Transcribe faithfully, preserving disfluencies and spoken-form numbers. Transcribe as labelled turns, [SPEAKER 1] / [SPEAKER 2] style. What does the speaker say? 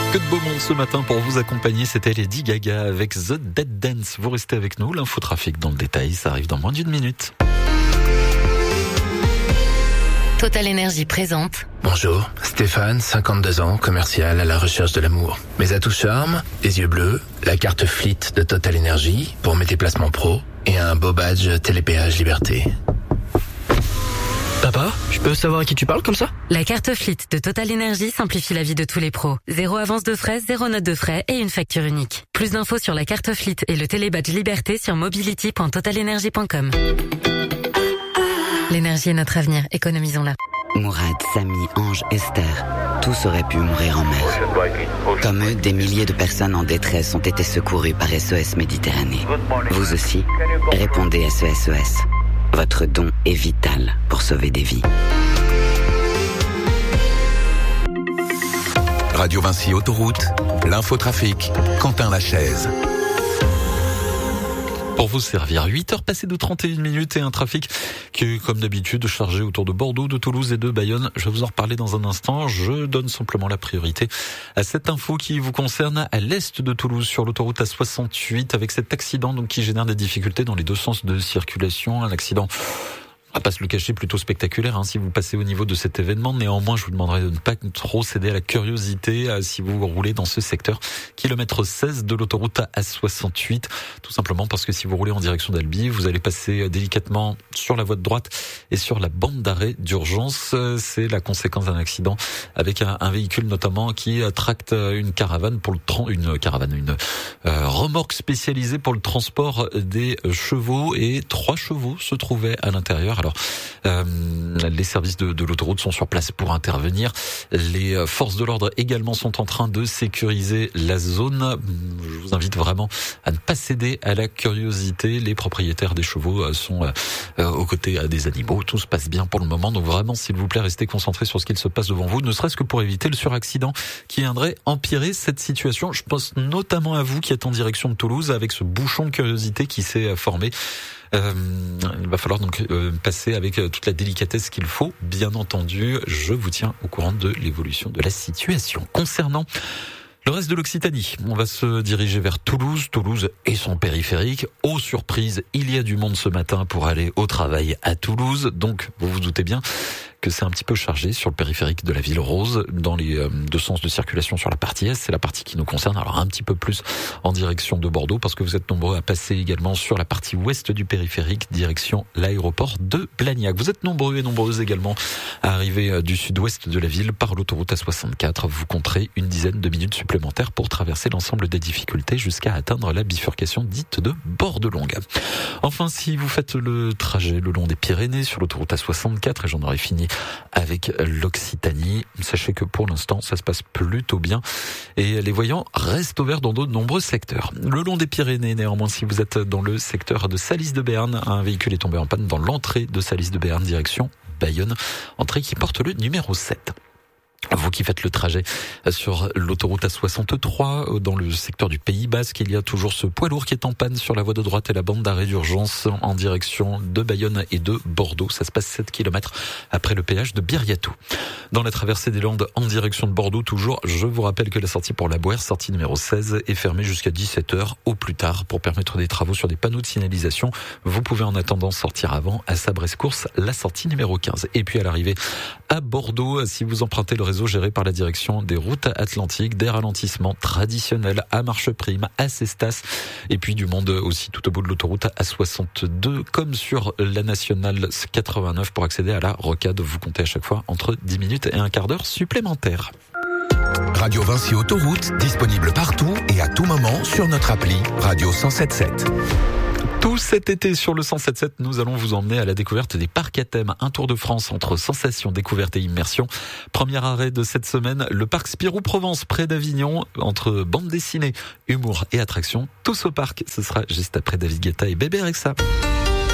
[SPEAKER 1] Que de beau monde ce matin pour vous accompagner, c'était Lady Gaga avec The Dead Dance. Vous restez avec nous, l'infotrafic dans le détail, ça arrive dans moins d'une minute.
[SPEAKER 2] Total Énergie présente.
[SPEAKER 3] Bonjour, Stéphane, cinquante-deux ans, commercial à la recherche de l'amour. Mes atouts charme, les yeux bleus, la carte Fleet de Total Énergie pour mes déplacements pro et un beau badge Télépéage Liberté.
[SPEAKER 4] Papa, je peux savoir à qui tu parles comme ça?
[SPEAKER 2] La carte Fleet de Total Énergie simplifie la vie de tous les pros. Zéro avance de frais, zéro note de frais et une facture unique. Plus d'infos sur la carte Fleet et le télébadge Liberté sur mobility point total energy point com. L'énergie est notre avenir, économisons-la.
[SPEAKER 5] Mourad, Samy, Ange, Esther, tous auraient pu mourir en mer. Comme eux, des milliers de personnes en détresse ont été secourues par S O S Méditerranée. Vous aussi, répondez à ce S O S. Votre don est vital pour sauver des vies.
[SPEAKER 6] Radio Vinci Autoroute, l'infotrafic, Quentin Lachaise.
[SPEAKER 1] Pour vous servir, huit heures passées de trente et une minutes et un trafic qui est comme d'habitude chargé autour de Bordeaux, de Toulouse et de Bayonne. Je vais vous en reparler dans un instant. Je donne simplement la priorité à cette info qui vous concerne à l'est de Toulouse sur l'autoroute A soixante-huit avec cet accident donc qui génère des difficultés dans les deux sens de circulation. Un accident, on va pas se le cacher, plutôt spectaculaire hein, si vous passez au niveau de cet événement. Néanmoins, je vous demanderai de ne pas trop céder à la curiosité euh, si vous roulez dans ce secteur. Kilomètre seize de l'autoroute A soixante-huit. Tout simplement parce que si vous roulez en direction d'Albi, vous allez passer délicatement sur la voie de droite et sur la bande d'arrêt d'urgence. C'est la conséquence d'un accident avec un, un véhicule notamment qui tracte une caravane pour le tra- une caravane, une euh, remorque spécialisée pour le transport des chevaux et trois chevaux se trouvaient à l'intérieur. Alors, euh, les services de, de l'autoroute sont sur place pour intervenir. Les forces de l'ordre également sont en train de sécuriser la zone. Je vous invite vraiment à ne pas céder à la curiosité. Les propriétaires des chevaux sont euh, aux côtés des animaux. Tout se passe bien pour le moment. Donc vraiment, s'il vous plaît, restez concentrés sur ce qu'il se passe devant vous, ne serait-ce que pour éviter le suraccident qui viendrait empirer cette situation. Je pense notamment à vous qui êtes en direction de Toulouse avec ce bouchon de curiosité qui s'est formé. Euh, il va falloir donc euh, passer avec euh, toute la délicatesse qu'il faut. Bien entendu, je vous tiens au courant de l'évolution de la situation. Concernant le reste de l'Occitanie, on va se diriger vers Toulouse, Toulouse et son périphérique. Aux surprises, il y a du monde ce matin pour aller au travail à Toulouse. Donc, vous vous doutez bien que c'est un petit peu chargé sur le périphérique de la ville rose, dans les euh, deux sens de circulation sur la partie est, c'est la partie qui nous concerne, alors un petit peu plus en direction de Bordeaux, parce que vous êtes nombreux à passer également sur la partie ouest du périphérique, direction l'aéroport de Blagnac. Vous êtes nombreux et nombreuses également à arriver euh, du sud-ouest de la ville par l'autoroute A soixante-quatre. Vous compterez une dizaine de minutes supplémentaires pour traverser l'ensemble des difficultés jusqu'à atteindre la bifurcation dite de Bordelongue. Enfin, si vous faites le trajet le long des Pyrénées sur l'autoroute A soixante-quatre, et j'en aurai fini avec l'Occitanie, sachez que pour l'instant ça se passe plutôt bien et les voyants restent ouverts dans de nombreux secteurs. Le long des Pyrénées, néanmoins, si vous êtes dans le secteur de Salis de Béarn, un véhicule est tombé en panne dans l'entrée de Salis de Béarn direction Bayonne, entrée qui porte le numéro sept. Vous qui faites le trajet sur l'autoroute A soixante-trois, dans le secteur du Pays Basque, il y a toujours ce poids lourd qui est en panne sur la voie de droite et la bande d'arrêt d'urgence en direction de Bayonne et de Bordeaux. Ça se passe sept kilomètres après le péage de Biriatou. Dans la traversée des Landes en direction de Bordeaux, toujours, je vous rappelle que la sortie pour la Bouère, sortie numéro seize, est fermée jusqu'à dix-sept heures au plus tard pour permettre des travaux sur des panneaux de signalisation. Vous pouvez en attendant sortir avant à Sabrescourse, la sortie numéro quinze. Et puis à l'arrivée à Bordeaux, si vous empruntez le réseau géré par la direction des routes atlantiques, des ralentissements traditionnels à marche prime, à Cestas, et puis du monde aussi tout au bout de l'autoroute A soixante-deux, comme sur la nationale quatre-vingt-neuf pour accéder à la rocade. Vous comptez à chaque fois entre dix minutes et un quart d'heure supplémentaire.
[SPEAKER 6] Radio Vinci Autoroute, disponible partout et à tout moment sur notre appli Radio cent sept sept.
[SPEAKER 1] Tout cet été sur le cent sept sept, nous allons vous emmener à la découverte des parcs à thème. Un tour de France entre sensations, découverte et immersion. Premier arrêt de cette semaine, le parc Spirou-Provence près d'Avignon. Entre bande dessinée, humour et attraction, tous au parc. Ce sera juste après David Guetta et Bébé Rexha.